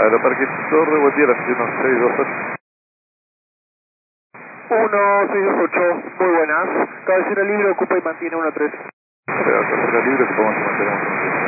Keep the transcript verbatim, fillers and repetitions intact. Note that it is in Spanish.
Aeroparque Torre, buen día, la uno seis dos ocho. uno seis dos ocho, muy buenas. Cabecera libre, ocupa y mantiene uno tres. Cabecera libre, ocupamos y mantenemos uno tres.